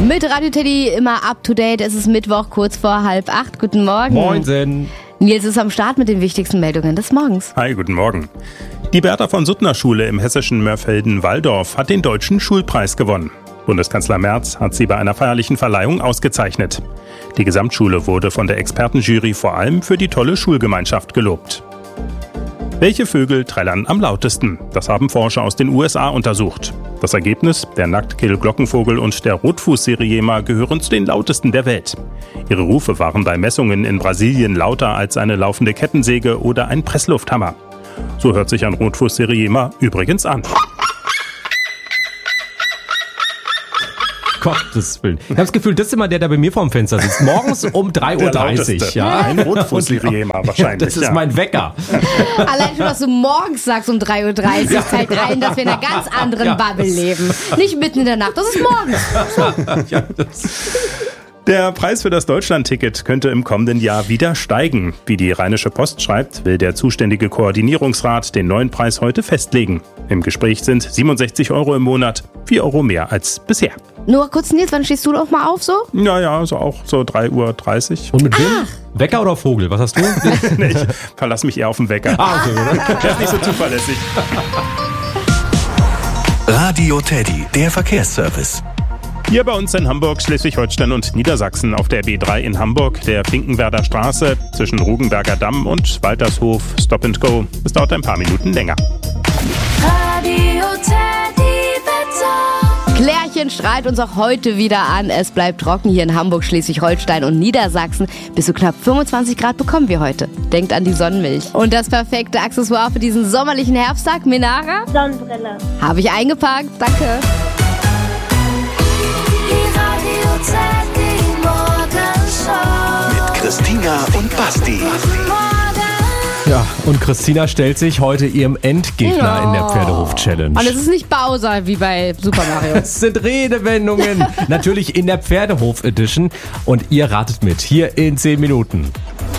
Mit Radio Teddy immer up to date. Es ist Mittwoch, kurz vor 7:30. Guten Morgen. Moinsen. Nils ist am Start mit den wichtigsten Meldungen des Morgens. Hi, guten Morgen. Die Bertha von Suttner Schule im hessischen Mörfelden-Walldorf hat den Deutschen Schulpreis gewonnen. Bundeskanzler Merz hat sie bei einer feierlichen Verleihung ausgezeichnet. Die Gesamtschule wurde von der Expertenjury vor allem für die tolle Schulgemeinschaft gelobt. Welche Vögel trällern am lautesten? Das haben Forscher aus den USA untersucht. Das Ergebnis: der Nacktkehl-Glockenvogel und der Rotfuß-Siriema gehören zu den lautesten der Welt. Ihre Rufe waren bei Messungen in Brasilien lauter als eine laufende Kettensäge oder ein Presslufthammer. So hört sich ein Rotfuß-Siriema übrigens an. Gottes Willen. Ich habe das Gefühl, das ist immer der bei mir vorm Fenster sitzt. Morgens um 3:30 Uhr. Ja. Ein Rotfuß-Siriema wahrscheinlich. Das ist mein Wecker. Allein schon, was du morgens sagst um 3:30 Uhr, zeigt ein, dass wir in einer ganz anderen Bubble leben. Nicht mitten in der Nacht, das ist morgens. Ja, Der Preis für das Deutschland-Ticket könnte im kommenden Jahr wieder steigen. Wie die Rheinische Post schreibt, will der zuständige Koordinierungsrat den neuen Preis heute festlegen. Im Gespräch sind 67 € im Monat, 4 € mehr als bisher. Nur kurz, Nils, wann stehst du doch mal auf so? Naja, so auch so 3:30 Uhr. Und mit wem? Wecker oder Vogel? Was hast du? Nee, ich verlasse mich eher auf den Wecker. Okay, oder? Der ist nicht so zuverlässig. Radio Teddy, der Verkehrsservice. Hier bei uns in Hamburg, Schleswig-Holstein und Niedersachsen auf der B3 in Hamburg, der Finkenwerder Straße zwischen Rugenberger Damm und Waltershof Stop and Go. Es dauert ein paar Minuten länger. Radio Teddy Wetter. Klärchen strahlt uns auch heute wieder an. Es bleibt trocken hier in Hamburg, Schleswig-Holstein und Niedersachsen. Bis zu knapp 25 Grad bekommen wir heute. Denkt an die Sonnenmilch. Und das perfekte Accessoire für diesen sommerlichen Herbsttag, Minara? Sonnenbrille. Habe ich eingepackt. Danke. Die Radio Teddy Morgenshow. Mit Christina und Basti. Ja, und Christina stellt sich heute ihrem Endgegner in der Pferdehof-Challenge. Und es ist nicht Bowser wie bei Super Mario. Es sind Redewendungen. Natürlich in der Pferdehof-Edition. Und ihr ratet mit. Hier in 10 Minuten.